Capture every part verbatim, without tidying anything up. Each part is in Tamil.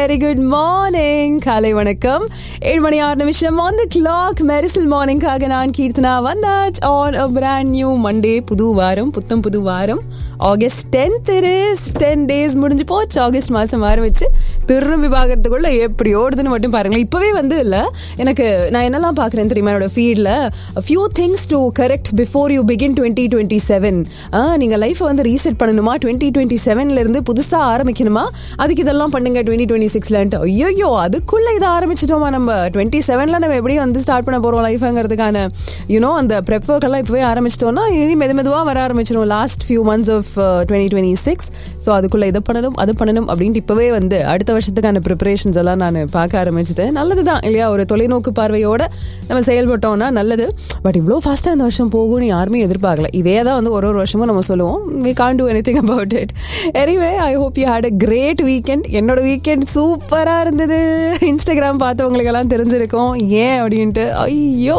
Very good morning. காலை வணக்கம். ஏழு மணி ஆறு நிமிஷம் ஆன் த கிளாக். மெரிசல் மார்னிங்காக நான் Keerthana வந்தாச் on a brand new Monday. புது வாரம், புத்தம் புது வாரம். August tenth is ten days முடிஞ்சு போச்சு. ஆகஸ்ட் மாதம் ஆரம்பிச்சு திரும்பி பார்க்கறதுக்குள்ள எப்படி ஓடுதுன்னு மட்டும் பாருங்களேன். இப்போவே வந்து இல்லை எனக்கு நான் என்னெல்லாம் பார்க்குறேன் தெரியுமா என்னோட ஃபீல்டில் few things to correct before you begin twenty twenty seven. நீங்கள் லைஃப்பை வந்து ரீசெட் பண்ணணுமா, டுவெண்ட்டி டுவெண்ட்டி செவன்லேருந்து புதுசாக ஆரம்பிக்கணுமா, அதுக்கு இதெல்லாம் பண்ணுங்க டுவெண்ட்டி டுவெண்ட்டி சிக்ஸ்லன்ட்டு. ஐயோ அதுக்குள்ளே இதை ஆரம்பிச்சிட்டோமா நம்ம டுவெண்ட்டி செவனில் நம்ம எப்படி வந்து ஸ்டார்ட் பண்ண போகிறோம் லைஃபுங்கிறதுக்கான யூனோ அந்த ப்ரெப் ஒர்க்கெல்லாம் இப்போவே ஆரம்பிச்சிட்டோம்னா இனி மெது மெதுவாக வர ஆரம்பிச்சிடும் last few months of twenty twenty six. So அதுக்குள்ளே இதை பண்ணணும் அது பண்ணணும் அப்படின்ட்டு இப்போவே வந்து அடுத்த வருஷத்துக்கான ப்ரிப்பரேஷன்ஸ் எல்லாம் நான் பார்க்க ஆரம்பிச்சிட்டேன். நல்லது தான் இல்லையா, ஒரு தொலைநோக்கு பார்வையோடு நம்ம செயல்பட்டோம்னா நல்லது. பட் இவ்வளோ ஃபாஸ்ட்டாக இந்த வருஷம் போகும்னு யாருமே எதிர்பார்க்கல. இதே தான் வந்து ஒரு ஒரு வருஷமும் நம்ம சொல்லுவோம். we can't do anything about it. Anyway, I hope you had a great weekend. என்னோட வீக்கெண்ட் சூப்பராக இருந்தது. இன்ஸ்டாகிராம் பார்த்தவங்களுக்கெல்லாம் தெரிஞ்சிருக்கும் ஏன் அப்படின்ட்டு. ஐயோ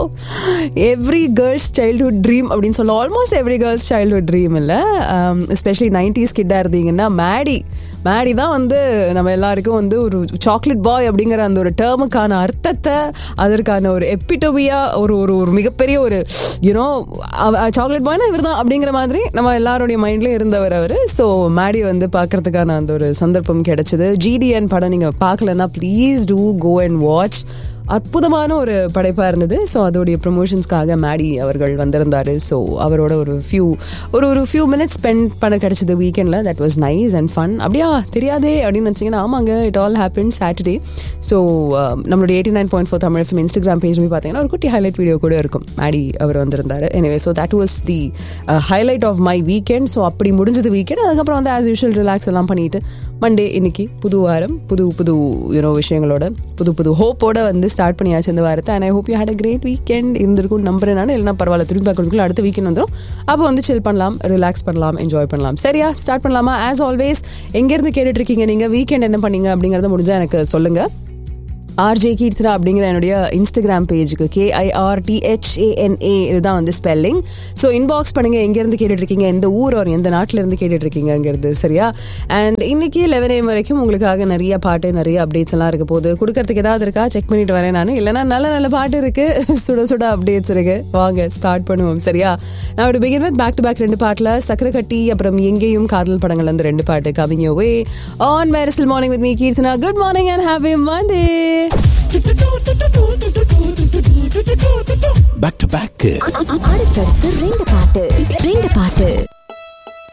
எவ்ரி கேர்ள்ஸ் சைல்ட்ஹுட் ட்ரீம் அப்படின்னு சொல்ல, almost every girls childhood dream இல்லை, எஸ்பெஷலி நைன்டிஸ் கிட்டாக இருந்தீங்கன்னா மேடி மேடி தான் வந்து நம்ம எல்லாருக்கும் வந்து ஒரு சாக்லேட் பாய் அப்படிங்கிற அந்த ஒரு டேர்முக்கான அர்த்தத்தை, அதற்கான ஒரு எப்பிட்டோபியா, ஒரு ஒரு ஒரு மிகப்பெரிய ஒரு யூனோ சாக்லேட் பாய்னா இவர் தான் அப்படிங்கிற மாதிரி நம்ம எல்லாருடைய மைண்ட்லேயும் இருந்தவர் அவர். ஸோ மேடி வந்து பார்க்கறதுக்கான அந்த ஒரு சந்தர்ப்பம் கிடைச்சது. ஜிடிஎன் படம் நீங்கள் பார்க்கலன்னா please do go and watch. அற்புதமான ஒரு படைப்பாக இருந்தது. ஸோ அதோடைய ப்ரொமோஷன்ஸ்க்காக மேடி அவர்கள் வந்திருந்தார். ஸோ அவரோட ஒரு ஃபியூ ஒரு ஒரு ஃபியூ மினிட்ஸ் ஸ்பெண்ட் பண்ண கிடச்சிது வீக்கெண்டில். That was nice and fun. அப்படியா தெரியாதே அப்படின்னு நினச்சிங்கன்னா ஆமாங்க, it all happen Saturday. So நம்மளுடைய eighty nine point four Tamil FM Instagram page போய் பார்த்தீங்கன்னா ஒரு குட்டி ஹைலைட் வீடியோ கூட இருக்கும். மேடி அவர் வந்திருந்தார். Anyway so that was the highlight of my weekend. So அப்படி முடிஞ்சது வீக்கெண்ட். அதுக்கப்புறம் வந்து ஆஸ் யூஷுவல் ரிலாக்ஸ் எல்லாம் பண்ணிட்டு மண்டே இன்னைக்கு புது வாரம், புது புது யூனோ விஷயங்களோட, புது புது ஹோப்போட வந்து ஸ்டார்ட் பண்ணியாச்சு இந்த வாரத்தை. And I hope you had a great weekend இருந்திருக்கும் நம்புறேன் நான். இல்லைனா பரவாயில்ல, திரும்பி பார்க்கறதுக்குள்ள அடுத்த வீக்கெண்ட் வந்துடும். அப்போ வந்து சில் பண்ணலாம், ரிலாக்ஸ் பண்ணலாம், என்ஜாய் பண்ணலாம். சரியா, ஸ்டார்ட் பண்ணலாமா? ஆஸ் ஆல்வேஸ் எங்கேருந்து கேட்டுட்டு இருக்கீங்க நீங்கள், வீக்கெண்ட் என்ன பண்ணீங்க அப்படிங்கிறத முடிஞ்சால் எனக்கு சொல்லுங்கள். ஆர்ஜே கீர்த்தனா அப்படிங்கிற என்னுடைய இன்ஸ்டாகிராம் பேஜுக்கு கேஐஆர்டிஹெச்ஏஎன்ஏ இதுதான் வந்து ஸ்பெல்லிங். ஸோ இன்பாக்ஸ் பண்ணுங்க எங்கேருந்து கேட்டுட்ருக்கீங்க, எந்த ஊர் ஒரு எந்த நாட்டில் இருந்து கேட்டுட்ருக்கீங்கிறது. சரியா? அண்ட் இன்னைக்கு லெவன் ஏஎம் வரைக்கும் உங்களுக்காக நிறைய பாட்டு, நிறைய அப்டேட்ஸ் எல்லாம் இருக்க போகுது. கொடுக்கறதுக்கு ஏதாவது இருக்கா செக் பண்ணிட்டு வரேன் நான். இல்லைனா நல்ல நல்ல பாட்டு இருக்கு, சுட சுட அப்டேட்ஸ் இருக்கு. வாங்க ஸ்டார்ட் பண்ணுவோம். சரியா? நான் ஒரு begin with back to back ரெண்டு பாட்டில் சக்கரை கட்டி அப்புறம் எங்கேயும் காதல் படங்கள் வந்து ரெண்டு பாட்டு coming your way on Mersal morning with me Keerthana. Good morning and happy Monday. Back to back அடுத்தடுத்து ரெண்டு பாட்டு ரெண்டு பாட்டு